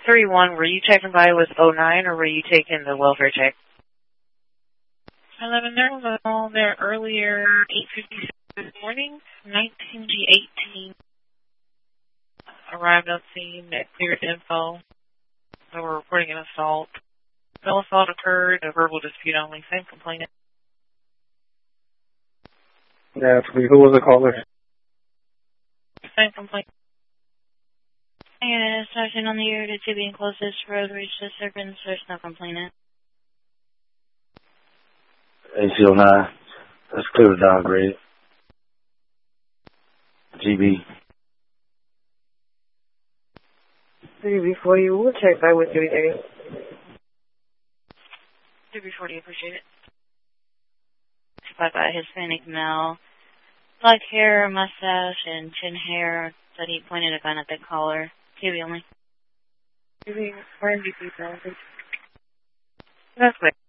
3-1, were you checking by with 09 or were you taking the welfare check? 11, there was a call there earlier, 8:56 this morning, 19G18. Arrived on scene at cleared info. So we're reporting an assault. No assault occurred, a verbal dispute only. Same complainant. Yeah, who was the caller? Same complaint. Yeah, Sergeant on the air to being closest road reached the serpent, there's no complainant. AC09, that's clear to downgrade. GB. 3B40, we'll check by with 330. 3B40, appreciate it. Spot by Hispanic male. Black hair, mustache, and chin hair. Said he pointed a gun at the caller. TV only. TV, RMDP, please. That's quick.